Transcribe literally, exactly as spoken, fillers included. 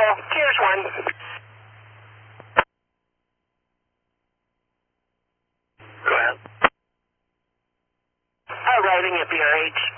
Cool. Cheers, one. Go ahead. Arriving at B R H.